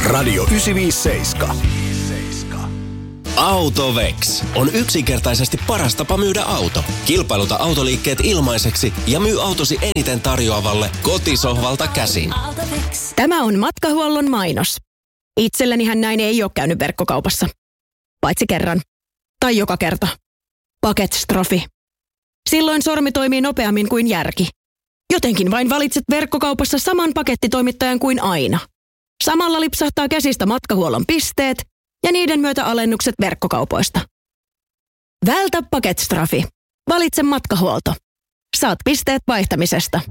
Radio 957. Autovex on yksinkertaisesti paras tapa myydä auto. Kilpailuta autoliikkeet ilmaiseksi ja myy autosi eniten tarjoavalle kotisohvalta käsin. Tämä on Matkahuollon mainos. Itsellänihän näin ei ole käynyt verkkokaupassa. Paitsi kerran. Tai joka kerta. Paketstrofi. Silloin sormi toimii nopeammin kuin järki. Jotenkin vain valitset verkkokaupassa saman pakettitoimittajan kuin aina. Samalla lipsahtaa käsistä Matkahuollon pisteet ja niiden myötä alennukset verkkokaupoista. Vältä paketstrafi. Valitse Matkahuolto. Saat pisteet vaihtamisesta.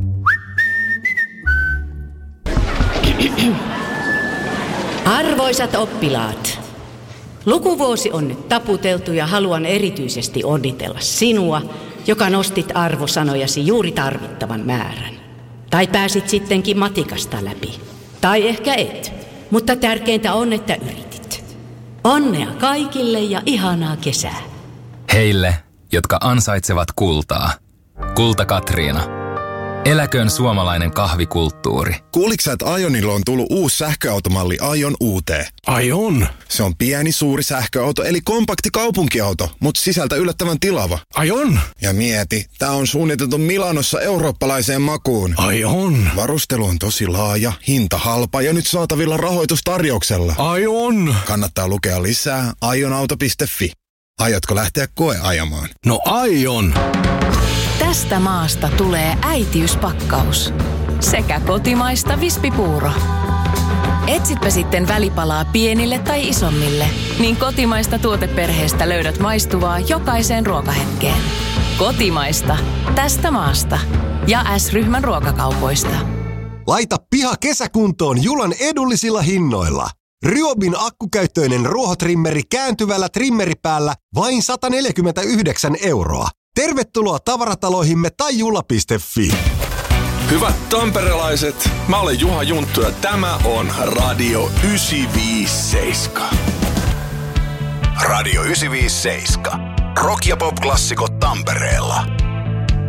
Arvoisat oppilaat, lukuvuosi on nyt taputeltu ja haluan erityisesti onnitella sinua, joka nostit arvosanojasi juuri tarvittavan määrän. Tai pääsit sittenkin matikasta läpi. Tai ehkä et, mutta tärkeintä on, että yritit. Onnea kaikille ja ihanaa kesää. Heille, jotka ansaitsevat kultaa. Kulta Katriina. Eläköön suomalainen kahvikulttuuri. Kuuliks sä, että Ionilla on tullut uusi sähköautomalli Ion UT? Ai on? Se on pieni, suuri sähköauto, eli kompakti kaupunkiauto, mutta sisältä yllättävän tilava. Ai on? Ja mieti, tää on suunniteltu Milanossa eurooppalaiseen makuun. Ai on? Varustelu on tosi laaja, hinta halpa ja nyt saatavilla rahoitustarjouksella. Ai on? Kannattaa lukea lisää ionauto.fi. Aiotko lähteä koeajamaan? No aion! Tästä maasta tulee äitiyspakkaus. Sekä kotimaista vispipuuro. Etsitpä sitten välipalaa pienille tai isommille, niin kotimaista tuoteperheestä löydät maistuvaa jokaiseen ruokahetkeen. Kotimaista. Tästä maasta. Ja S-ryhmän ruokakaupoista. Laita piha kesäkuntoon Julan edullisilla hinnoilla. Ryobin akkukäyttöinen ruohotrimmeri kääntyvällä trimmeripäällä vain 149 €. Tervetuloa tavarataloihimme tai jula.fi. Hyvät tamperelaiset, mä olen Juha Junttu ja tämä on Radio 957. Radio 957. Rock- ja pop-klassikot Tampereella.